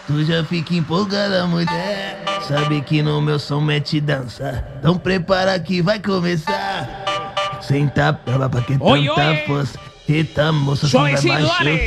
Tu já fica empolgada, mulher. Sabe que no meu som mete dança. Então prepara que vai começar. Senta pra que Oi, tanta oi. força. Eita, moça, assim vai Suavecito, baixo. dale.